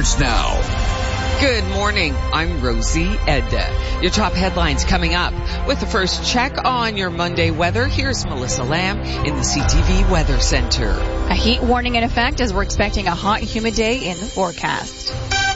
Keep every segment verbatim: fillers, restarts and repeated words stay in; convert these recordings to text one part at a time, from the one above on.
starts now. Good morning. I'm Rosie Edda. Your top headlines coming up. With the first check on your Monday weather, here's Melissa Lamb in the C T V Weather Center. A heat warning in effect as we're expecting a hot and humid day in the forecast.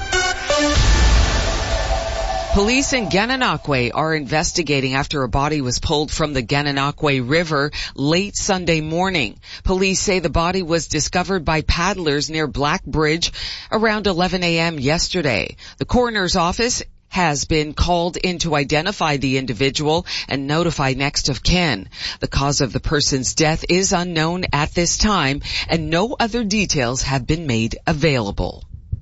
Police in Gananoque are investigating after a body was pulled from the Gananoque River late Sunday morning. Police say the body was discovered by paddlers near Black Bridge around eleven a.m. yesterday. The coroner's office has been called in to identify the individual and notify next of kin. The cause of the person's death is unknown at this time, and no other details have been made available.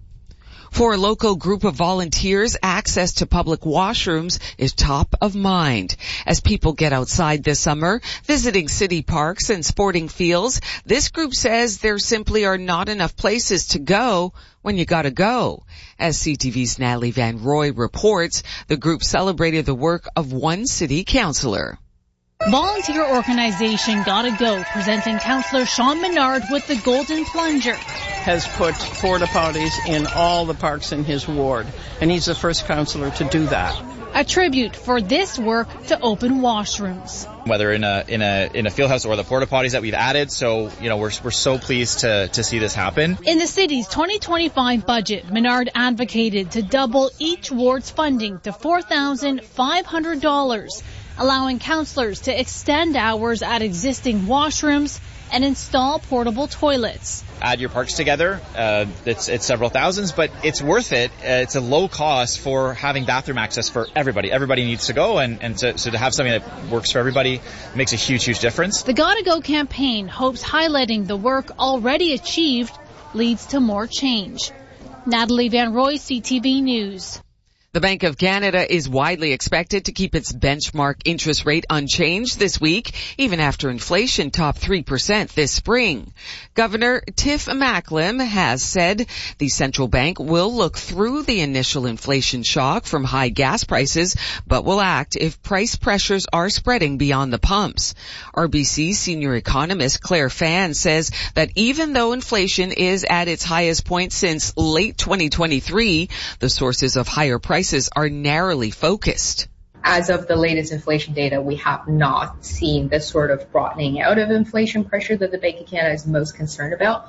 For a local group of volunteers, access to public washrooms is top of mind. As people get outside this summer, visiting city parks and sporting fields, this group says there simply are not enough places to go when you gotta go. As C T V's Natalie Van Roy reports, the group celebrated the work of one city councillor. Volunteer organization Gotta Go, presenting Councillor Sean Menard with the Golden Plunger, has put porta potties in all the parks in his ward, and he's the first councillor to do that. A tribute for this work to open washrooms. Whether in a in a in a field house or the porta potties that we've added, so you know we're we're so pleased to to see this happen. In the city's twenty twenty-five budget, Menard advocated to double each ward's funding to four thousand five hundred dollars, allowing councillors to extend hours at existing washrooms and install portable toilets. Add your parks together, uh, it's it's several thousands, but it's worth it. Uh, it's a low cost for having bathroom access for everybody. Everybody needs to go, and, and to, so to have something that works for everybody makes a huge, huge difference. The Gotta Go campaign hopes highlighting the work already achieved leads to more change. Natalie Van Roy, C T V News. The Bank of Canada is widely expected to keep its benchmark interest rate unchanged this week, even after inflation topped three percent this spring. Governor Tiff Macklem has said the central bank will look through the initial inflation shock from high gas prices, but will act if price pressures are spreading beyond the pumps. R B C senior economist Claire Fan says that even though inflation is at its highest point since late twenty twenty-three, the sources of higher prices are narrowly focused. As of the latest inflation data, we have not seen the sort of broadening out of inflation pressure that the Bank of Canada is most concerned about.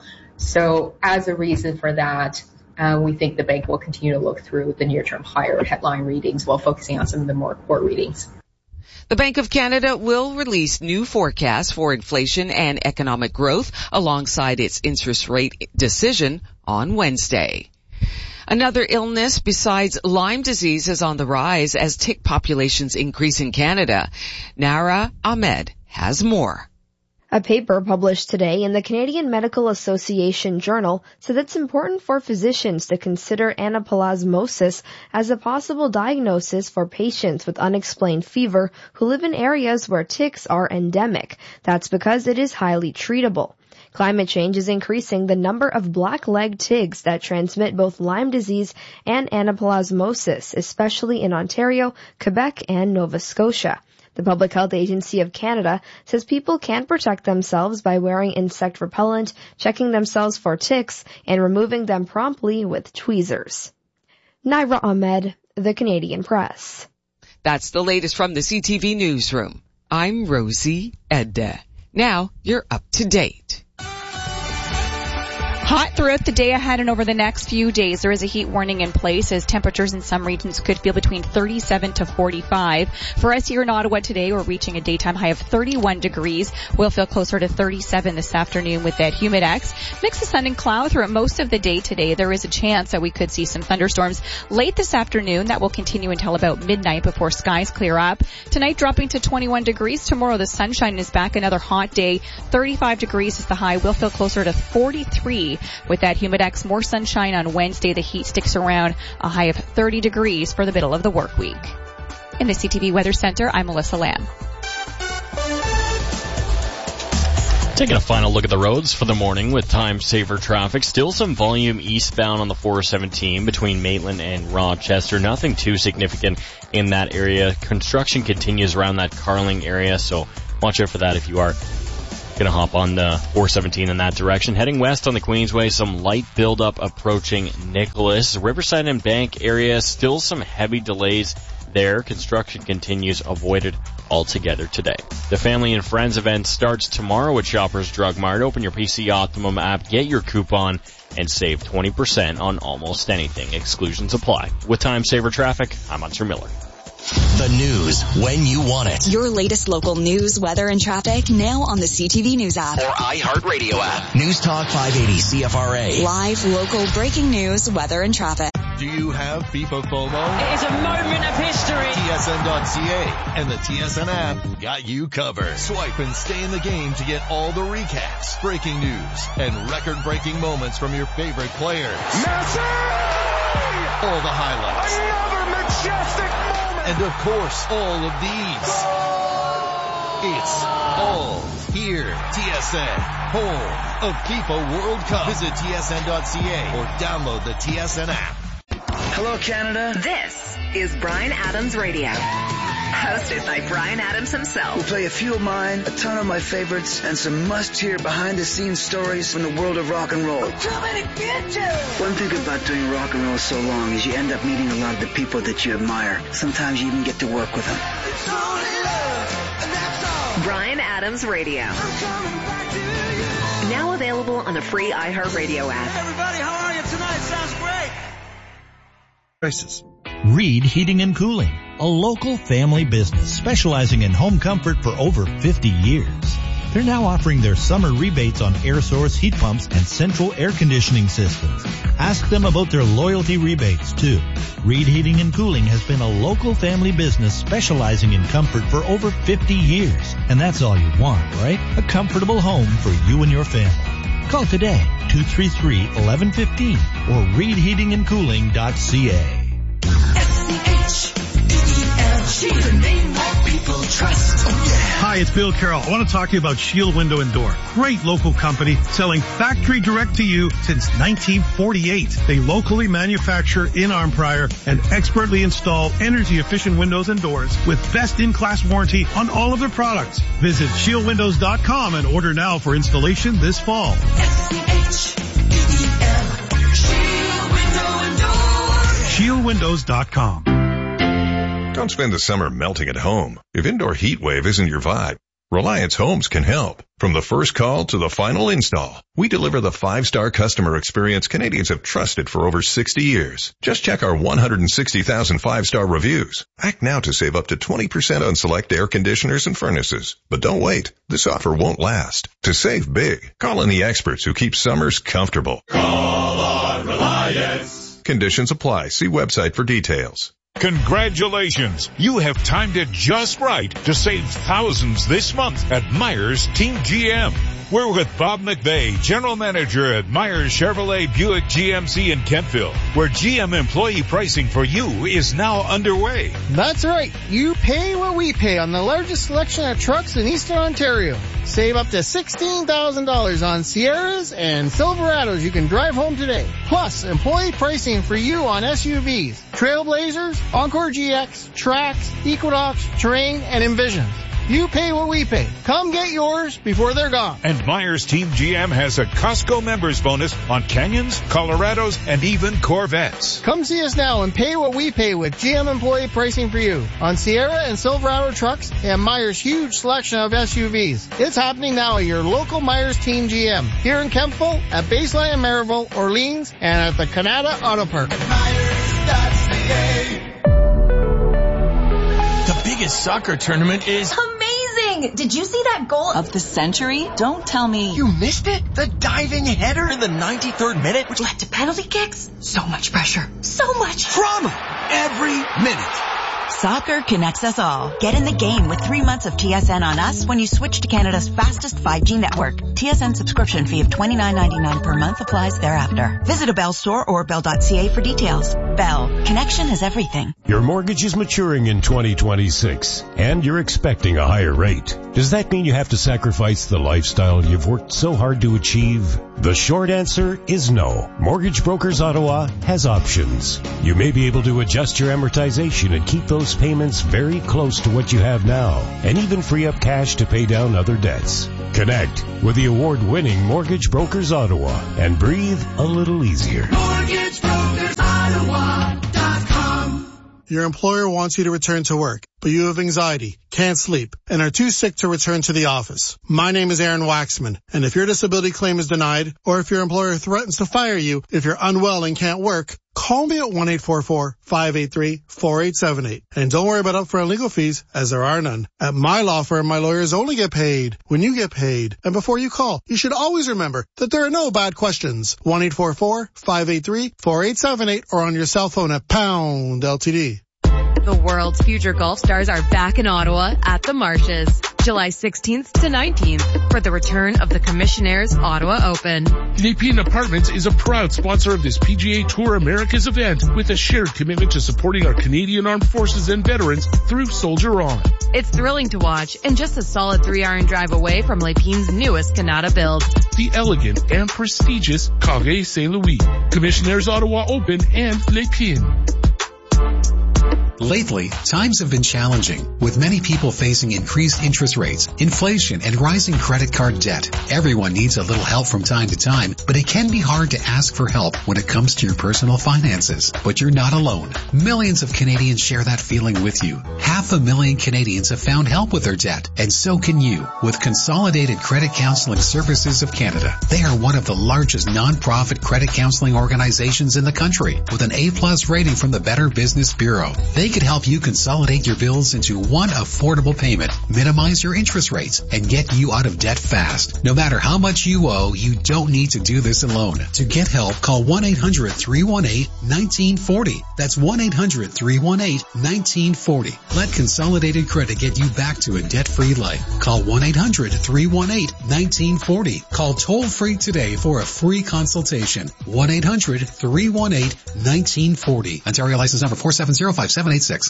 So as a reason for that, uh, we think the bank will continue to look through the near-term higher headline readings while focusing on some of the more core readings. The Bank of Canada will release new forecasts for inflation and economic growth alongside its interest rate decision on Wednesday. Another illness besides Lyme disease is on the rise as tick populations increase in Canada. Nara Ahmed has more. A paper published today in the Canadian Medical Association Journal said it's important for physicians to consider anaplasmosis as a possible diagnosis for patients with unexplained fever who live in areas where ticks are endemic. That's because it is highly treatable. Climate change is increasing the number of black-legged ticks that transmit both Lyme disease and anaplasmosis, especially in Ontario, Quebec, and Nova Scotia. The Public Health Agency of Canada says people can protect themselves by wearing insect repellent, checking themselves for ticks, and removing them promptly with tweezers. Naira Ahmed, The Canadian Press. That's the latest from the C T V Newsroom. I'm Rosie Edda. Now you're up to date. Hot throughout the day ahead and over the next few days. There is a heat warning in place as temperatures in some regions could feel between thirty-seven to forty-five. For us here in Ottawa today, we're reaching a daytime high of thirty-one degrees. We'll feel closer to thirty-seven this afternoon with that humidex. Mix of sun and cloud throughout most of the day today. There is a chance that we could see some thunderstorms late this afternoon. That will continue until about midnight before skies clear up. Tonight dropping to twenty-one degrees. Tomorrow the sunshine is back. Another hot day. thirty-five degrees is the high. We'll feel closer to forty-three. With that humidex, more sunshine on Wednesday. The heat sticks around a high of thirty degrees for the middle of the work week. In the C T V Weather Center, I'm Melissa Lamb. Taking a final look at the roads for the morning with time-saver traffic. Still some volume eastbound on the four seventeen between Maitland and Rochester. Nothing too significant in that area. Construction continues around that Carling area, so watch out for that if you are Gonna hop on the four seventeen in that direction. Heading west on the Queensway, some light buildup approaching Nicholas. Riverside and Bank area, still some heavy delays there. Construction continues, avoided altogether today. The Family and Friends event starts tomorrow at Shoppers Drug Mart. Open your P C Optimum app, get your coupon, and save twenty percent on almost anything. Exclusions apply. With Time Saver Traffic, I'm Hunter Miller. The news when you want it. Your latest local news, weather, and traffic now on the C T V News app. Or iHeartRadio app. News Talk five eighty C F R A. Live, local, breaking news, weather, and traffic. Do you have FIFA FOMO? It is a moment of history. T S N dot C A and the T S N app got you covered. Swipe and stay in the game to get all the recaps, breaking news, and record-breaking moments from your favorite players. Messi! All the highlights. Another majestic moment! And of course, all of these. It's all here. T S N, home of FIFA World Cup. Visit T S N dot C A or download the T S N app. Hello, Canada. This is Bryan Adams Radio. Hosted by Bryan Adams himself. We'll play a few of mine, a ton of my favorites, and some must-hear behind-the-scenes stories from the world of rock and roll. Too many bitches! One thing about doing rock and roll so long is you end up meeting a lot of the people that you admire. Sometimes you even get to work with them. It's only love, and that's all. Bryan Adams Radio. I'm coming back to you. Now available on the free iHeartRadio app. Hey everybody, how are you tonight? Sounds great. Prices. Reed Heating and Cooling, a local family business specializing in home comfort for over fifty years. They're now offering their summer rebates on air source heat pumps and central air conditioning systems. Ask them about their loyalty rebates too. Reed Heating and Cooling has been a local family business specializing in comfort for over fifty years. And that's all you want, right? A comfortable home for you and your family. Call today, two three three, one one one five or reed heating and cooling dot c a. She's a name that people trust. Oh, yeah. Hi, it's Bill Carroll. I want to talk to you about Shield Window and Door. Great local company selling factory direct to you since nineteen forty-eight. They locally manufacture in Arnprior and expertly install energy efficient windows and doors with best in class warranty on all of their products. Visit shield windows dot com and order now for installation this fall. S C H E E L Shield Window and Door. shield windows dot com. Don't spend the summer melting at home. If indoor heat wave isn't your vibe, Reliance Homes can help. From the first call to the final install, we deliver the five-star customer experience Canadians have trusted for over sixty years. Just check our one hundred sixty thousand five-star reviews. Act now to save up to twenty percent on select air conditioners and furnaces. But don't wait. This offer won't last. To save big, call in the experts who keep summers comfortable. Call on Reliance. Conditions apply. See website for details. Congratulations! You have timed it just right to save thousands this month at Myers Team G M. We're with Bob McVeigh, General Manager at Myers Chevrolet Buick G M C in Kentville, where G M employee pricing for you is now underway. That's right. You pay what we pay on the largest selection of trucks in Eastern Ontario. Save up to sixteen thousand dollars on Sierras and Silverados you can drive home today. Plus, employee pricing for you on S U Vs, Trailblazers, Encore G X, Trax, Equinox, Terrain, and Envisions. You pay what we pay. Come get yours before they're gone. And Myers Team G M has a Costco members bonus on Canyons, Colorados, and even Corvettes. Come see us now and pay what we pay with G M employee pricing for you on Sierra and Silverado trucks and Myers' huge selection of S U Vs. It's happening now at your local Myers Team G M here in Kempville, at Baseline in Maryville, Orleans, and at the Canada Auto Park. The biggest soccer tournament is amazing! Did you see that goal of the century? Don't tell me. You missed it? The diving header in the ninety-third minute, which led to penalty kicks? So much pressure. So much drama every minute. Soccer connects us all. Get in the game with three months of T S N on us when you switch to Canada's fastest five G network. T S N subscription fee of twenty-nine ninety-nine per month applies thereafter. Visit a Bell store or bell dot c a for details. Bell. Connection is everything. Your mortgage is maturing in twenty twenty-six, and you're expecting a higher rate. Does that mean you have to sacrifice the lifestyle you've worked so hard to achieve? The short answer is no. Mortgage Brokers Ottawa has options. You may be able to adjust your amortization and keep those payments very close to what you have now, and even free up cash to pay down other debts. Connect with the award-winning Mortgage Brokers Ottawa and breathe a little easier. Mortgage Brokers Ottawa dot com. Your employer wants you to return to work, but you have anxiety, can't sleep, and are too sick to return to the office. My name is Aaron Waxman, and if your disability claim is denied, or if your employer threatens to fire you if you're unwell and can't work, call me at one eight four four, five eight three, four eight seven eight. And don't worry about upfront legal fees, as there are none. At my law firm, my lawyers only get paid when you get paid. And before you call, you should always remember that there are no bad questions. one eight four four, five eight three, four eight seven eight or on your cell phone at pound L T D. The world's future golf stars are back in Ottawa at the Marshes, July sixteenth to nineteenth for the return of the Commissionaires Ottawa Open. Lépine Apartments is a proud sponsor of this P G A Tour Americas event with a shared commitment to supporting our Canadian Armed Forces and veterans through Soldier On. It's thrilling to watch and just a solid three-iron drive away from Lépine's newest Canada build. The elegant and prestigious Carré Saint-Louis, Commissionaires Ottawa Open and Lépine. Lately, times have been challenging, with many people facing increased interest rates, inflation, and rising credit card debt. Everyone needs a little help from time to time, but it can be hard to ask for help when it comes to your personal finances. But you're not alone. Millions of Canadians share that feeling with you. Half a million Canadians have found help with their debt, and so can you with Consolidated Credit Counseling Services of Canada. They are one of the largest non-profit credit counseling organizations in the country, with an A-plus rating from the Better Business Bureau. They could help you consolidate your bills into one affordable payment, minimize your interest rates, and get you out of debt fast. No matter how much you owe, you don't need to do this alone. To get help, call one eight hundred, three one eight, one nine four zero. That's one eight hundred, three one eight, one nine four zero. Let Consolidated Credit get you back to a debt-free life. Call one eight hundred, three one eight, one nine four zero. Call toll-free today for a free consultation. one eight hundred, three one eight, one nine four zero. Ontario license number four seven zero, five seven eight six.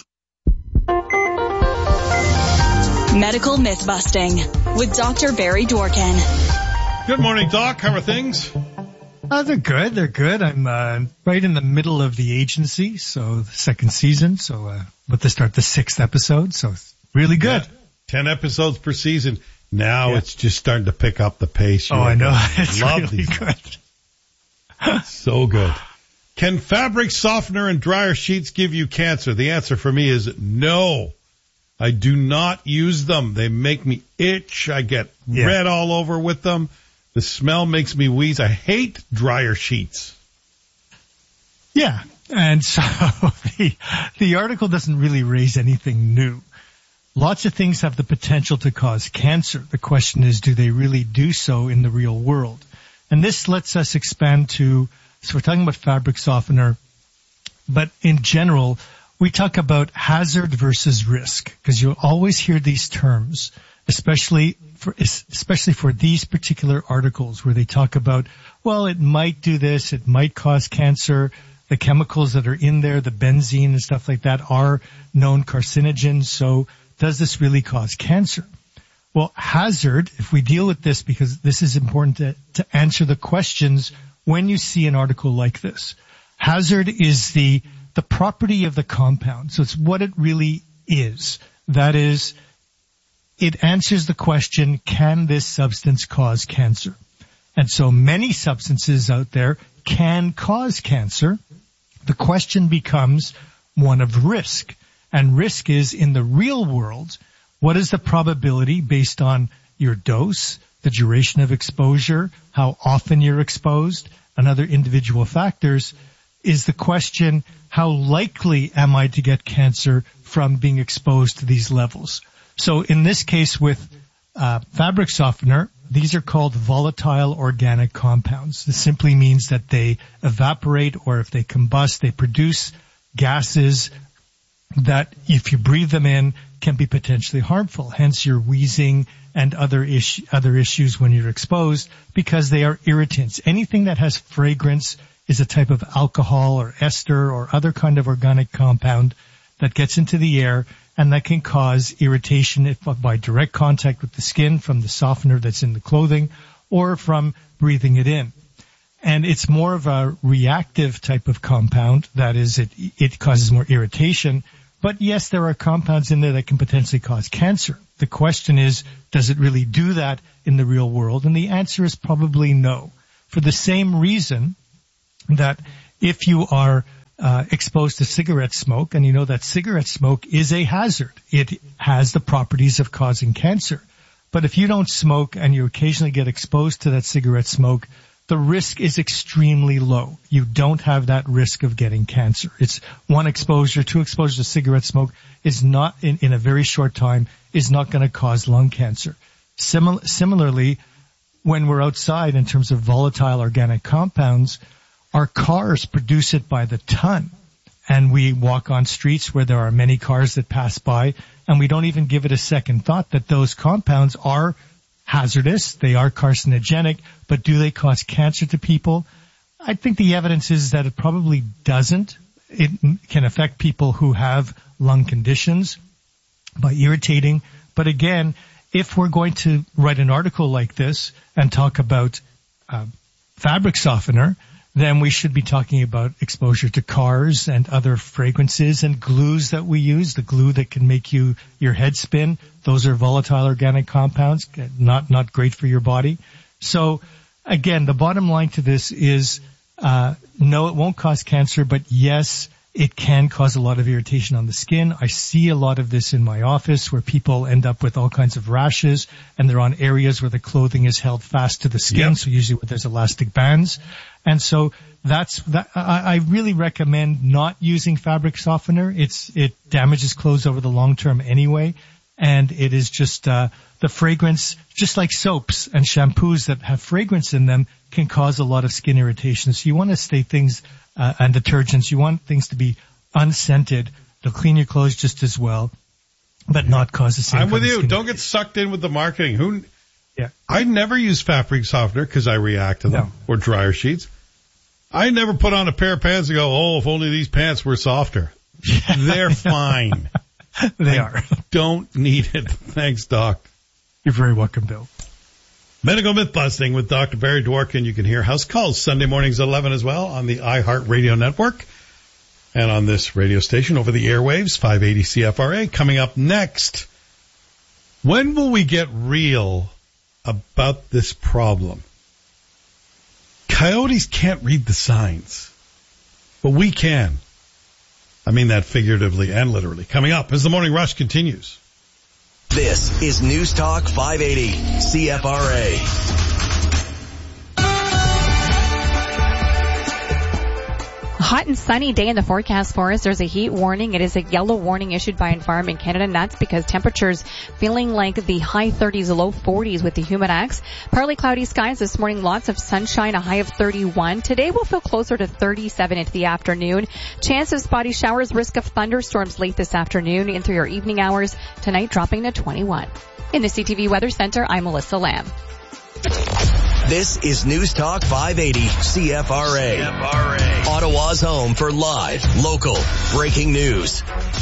Medical myth busting with Doctor Barry Dworkin. Good morning, Doc. How are things? Uh, they're good. They're good. I'm uh, right in the middle of The Agency, so the second season. So uh, about to start the sixth episode. So it's really good. Yeah, Ten episodes per season. Now yeah. It's just starting to pick up the pace. You oh, I know. It's love really these good. So good. Can fabric softener and dryer sheets give you cancer? The answer for me is no. I do not use them. They make me itch. I get yeah. red all over with them. The smell makes me wheeze. I hate dryer sheets. Yeah. And so the, the article doesn't really raise anything new. Lots of things have the potential to cause cancer. The question is, do they really do so in the real world? And this lets us expand to, so we're talking about fabric softener, but in general, we talk about hazard versus risk, because you'll always hear these terms, especially for, especially for these particular articles where they talk about, well, it might do this, it might cause cancer. The chemicals that are in there, the benzene and stuff like that, are known carcinogens. So does this really cause cancer? Well, hazard, if we deal with this, because this is important to, to answer the questions when you see an article like this. Hazard is the the property of the compound. So it's what it really is. That is, it answers the question, can this substance cause cancer? And so many substances out there can cause cancer. The question becomes one of risk. And risk is, in the real world, what is the probability based on your dose, the duration of exposure, how often you're exposed, and other individual factors? Is the question, how likely am I to get cancer from being exposed to these levels? So in this case with uh, fabric softener, these are called volatile organic compounds. This simply means that they evaporate, or if they combust, they produce gases that, if you breathe them in, can be potentially harmful. Hence your wheezing and other issue, other issues when you're exposed, because they are irritants. Anything that has fragrance is a type of alcohol or ester or other kind of organic compound that gets into the air and that can cause irritation if by direct contact with the skin from the softener that's in the clothing or from breathing it in. And it's more of a reactive type of compound. That is, it, it causes more irritation. But yes, there are compounds in there that can potentially cause cancer. The question is, does it really do that in the real world? And the answer is probably no. For the same reason that if you are uh, exposed to cigarette smoke, and you know that cigarette smoke is a hazard, it has the properties of causing cancer. But if you don't smoke and you occasionally get exposed to that cigarette smoke, the risk is extremely low. You don't have that risk of getting cancer. It's one exposure, two exposures to cigarette smoke is not, in, in a very short time, is not going to cause lung cancer. Simil- similarly, when we're outside in terms of volatile organic compounds, our cars produce it by the ton. And we walk on streets where there are many cars that pass by, and we don't even give it a second thought that those compounds are hazardous, they are carcinogenic, but do they cause cancer to people? I think the evidence is that it probably doesn't. It can affect people who have lung conditions by irritating. But again, if we're going to write an article like this and talk about uh, fabric softener, then we should be talking about exposure to cars and other fragrances and glues that we use, the glue that can make you your head spin. Those are volatile organic compounds, not not great for your body. So, again, the bottom line to this is uh no, it won't cause cancer, but yes, it can cause a lot of irritation on the skin. I see a lot of this in my office where people end up with all kinds of rashes, and they're on areas where the clothing is held fast to the skin, yep. So usually where there's elastic bands. And so that's that. I, I really recommend not using fabric softener. It's it damages clothes over the long term anyway, and it is just uh the fragrance, just like soaps and shampoos that have fragrance in them, can cause a lot of skin irritation. So you want to stay things uh, and detergents. You want things to be unscented. They'll clean your clothes just as well, but not cause the same. I'm with you. Don't irritation. Get sucked in with the marketing. Who? Yeah. I never use fabric softener because I react to them, no. Or dryer sheets. I never put on a pair of pants and go, oh, if only these pants were softer. They're fine. They I are. Don't need it. Thanks, Doc. You're very welcome, Bill. Medical Myth Busting with Doctor Barry Dworkin. You can hear House Calls Sunday mornings at eleven as well on the iHeartRadio network and on this radio station over the airwaves, five eighty C F R A. Coming up next, when will we get real about this problem? Coyotes can't read the signs, but we can. I mean that figuratively and literally. Coming up as the Morning Rush continues. This is News Talk five eighty C F R A. Hot and sunny day in the forecast for us. There's a heat warning. It is a yellow warning issued by Environment Canada, and that's because temperatures feeling like the high thirties, low forties with the humidex. Partly cloudy skies this morning, lots of sunshine, a high of thirty-one. Today we'll feel closer to thirty-seven into the afternoon. Chance of spotty showers, risk of thunderstorms late this afternoon into your evening hours. Tonight dropping to twenty-one. In the C T V Weather Center, I'm Melissa Lamb. This is News Talk five eighty C F R A. C F R A. Ottawa's home for live, local, breaking news.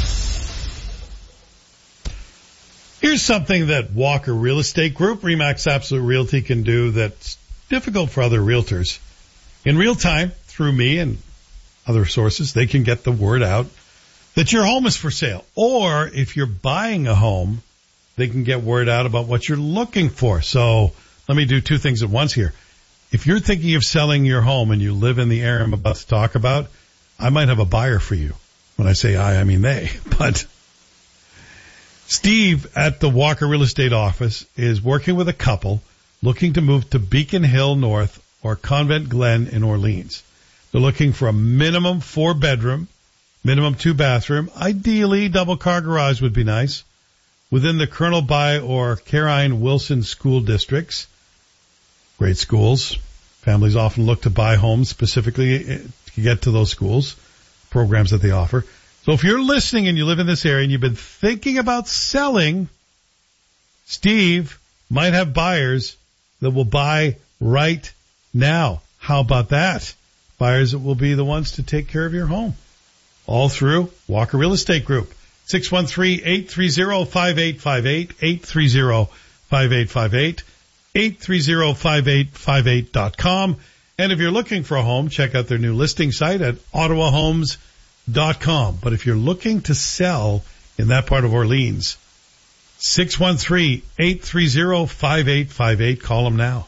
Here's something that Walker Real Estate Group, Remax Absolute Realty, can do that's difficult for other realtors. In real time, through me and other sources, they can get the word out that your home is for sale. Or if you're buying a home, they can get word out about what you're looking for. So let me do two things at once here. If you're thinking of selling your home and you live in the area I'm about to talk about, I might have a buyer for you. When I say I, I mean they. But Steve at the Walker Real Estate office is working with a couple looking to move to Beacon Hill North or Convent Glen in Orleans. They're looking for a minimum four bedroom, minimum two bathroom. Ideally, double car garage would be nice. Within the Colonel By or Carine Wilson school districts. Great schools. Families often look to buy homes specifically to get to those schools, programs that they offer. So if you're listening and you live in this area and you've been thinking about selling, Steve might have buyers that will buy right now. How about that? buyers that will be the ones to take care of your home. All through Walker Real Estate Group. six one three, eight three zero, five eight five eight, eight three zero, five eight five eight, eight three zero, five eight five eight dot com. And if you're looking for a home, check out their new listing site at ottawa homes dot com. But if you're looking to sell in that part of Orleans, six one three, eight three zero, five eight five eight. Call them now.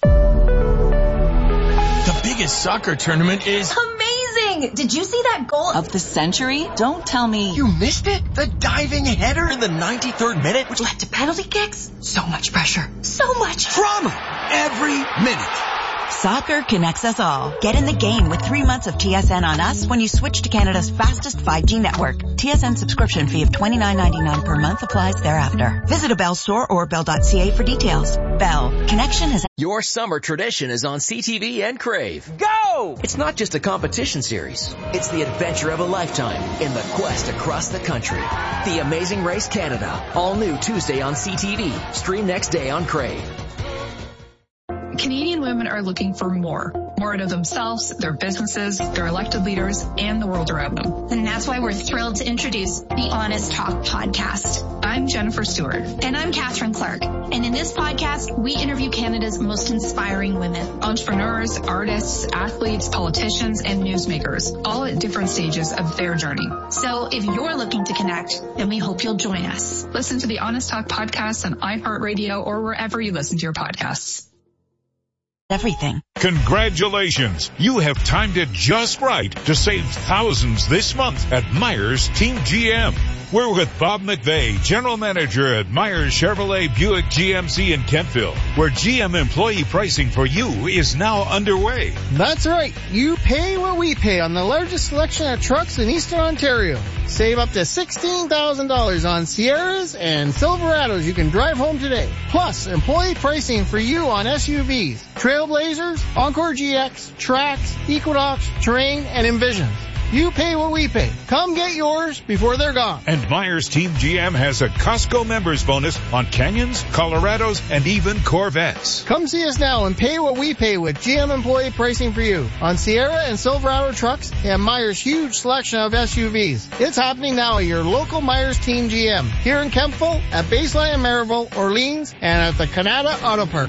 The biggest soccer tournament is amazing. Did you see that goal of the century? Don't tell me you missed it. The diving header in the ninety-third minute, which led to penalty kicks. So much pressure. So much drama every minute. Soccer connects us all. Get in the game with three months of T S N on us when you switch to Canada's fastest five G network. T S N subscription fee of twenty-nine ninety-nine per month applies thereafter. Visit a Bell store or bell dot c a for details. Bell. Connection has... Your summer tradition is on C T V and Crave. Go! It's not just a competition series. It's the adventure of a lifetime in the quest across the country. The Amazing Race Canada. All new Tuesday on C T V. Stream next day on Crave. Canadian women are looking for more. More out of themselves, their businesses, their elected leaders, and the world around them. And that's why we're thrilled to introduce the Honest Talk podcast. I'm Jennifer Stewart. And I'm Catherine Clark. And in this podcast, we interview Canada's most inspiring women. Entrepreneurs, artists, athletes, politicians, and newsmakers, all at different stages of their journey. So if you're looking to connect, then we hope you'll join us. Listen to the Honest Talk podcast on iHeartRadio or wherever you listen to your podcasts. Everything. Congratulations! You have timed it just right to save thousands this month at Myers Team G M. We're with Bob McVeigh, General Manager at Myers Chevrolet Buick G M C in Kentville, where G M employee pricing for you is now underway. That's right. You pay what we pay on the largest selection of trucks in Eastern Ontario. Save up to sixteen thousand dollars on Sierras and Silverados you can drive home today. Plus, employee pricing for you on S U Vs, Trailblazers, Encore G X, Trax, Equinox, Terrain, and Envisions. You pay what we pay. Come get yours before they're gone. And Myers Team G M has a Costco members bonus on Canyons, Colorados, and even Corvettes. Come see us now and pay what we pay with G M employee pricing for you on Sierra and Silverado trucks and Myers' huge selection of S U Vs. It's happening now at your local Myers Team G M here in Kempville, at Baseline in Maryville, Orleans, and at the Canada Auto Park.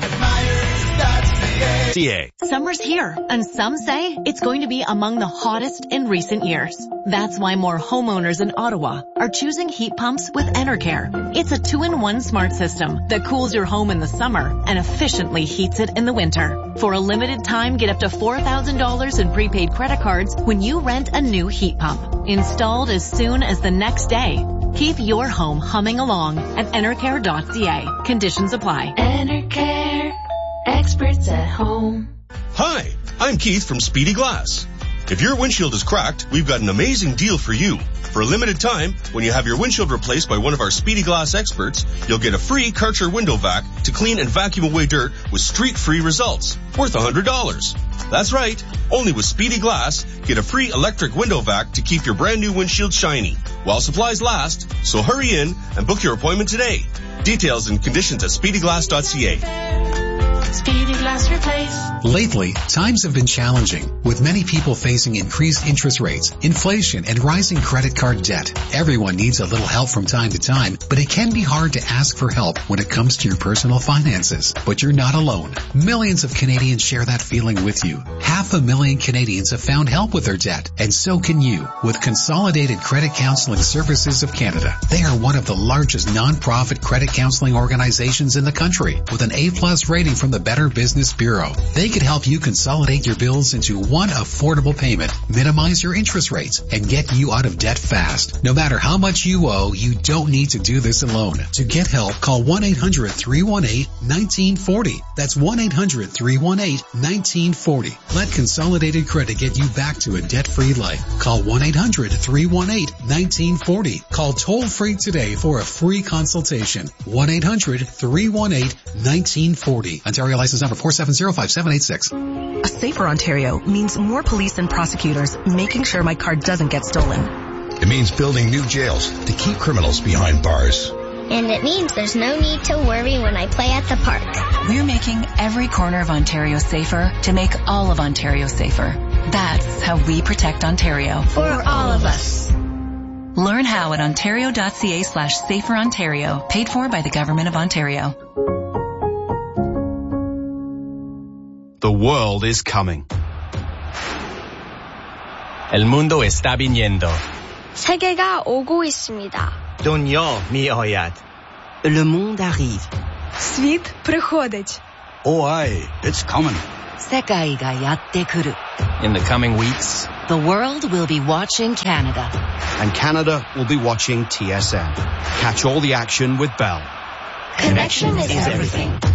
C A. Summer's here, and some say it's going to be among the hottest in recent years. That's why more homeowners in Ottawa are choosing heat pumps with Enercare. It's a two-in-one smart system that cools your home in the summer and efficiently heats it in the winter. For a limited time, get up to four thousand dollars in prepaid credit cards when you rent a new heat pump. Installed as soon as the next day. Keep your home humming along at enercare dot c a. Conditions apply. Enercare. Experts at home. Hi, I'm Keith from Speedy Glass. If your windshield is cracked, we've got an amazing deal for you. For a limited time, when you have your windshield replaced by one of our Speedy Glass experts, you'll get a free Karcher window vac to clean and vacuum away dirt with streak-free results, worth one hundred dollars. That's right, only with Speedy Glass, get a free electric window vac to keep your brand new windshield shiny, while supplies last, so hurry in and book your appointment today. Details and conditions at speedy glass dot c a. Speedy Glass Replace. Lately, times have been challenging, with many people facing increased interest rates, inflation, and rising credit card debt. Everyone needs a little help from time to time, but it can be hard to ask for help when it comes to your personal finances. But you're not alone. Millions of Canadians share that feeling with you. Half a million Canadians have found help with their debt, and so can you with Consolidated Credit Counseling Services of Canada. They are one of the largest non-profit credit counseling organizations in the country, with an A-plus rating from the Better Business Bureau. They could help you consolidate your bills into one affordable payment, minimize your interest rates, and get you out of debt fast. No matter how much you owe, you don't need to do this alone. To get help, call one eight hundred, three one eight, one nine four zero. That's one eight hundred, three one eight, one nine four zero. Let Consolidated Credit get you back to a debt-free life. Call one eight hundred, three one eight, one nine four zero. Call toll-free today for a free consultation. one eight hundred, three one eight, one nine four zero. Ontario license number four seven zero five seven eight six. A safer Ontario means more police and prosecutors making sure my car doesn't get stolen. It means building new jails to keep criminals behind bars. And it means there's no need to worry when I play at the park. We're making every corner of Ontario safer to make all of Ontario safer. That's how we protect Ontario. For all of us. Learn how at ontario.ca slash safer Ontario. Paid for by the Government of Ontario. The world is coming. El mundo está viniendo. 세계가 오고 있습니다. Dunya mi'ayad. Le monde arrive. Світ приходить. Oh, aye, it's coming. 세계가 야tte kuru. In the coming weeks, the world will be watching Canada. And Canada will be watching T S N. Catch all the action with Bell. Connection is everything.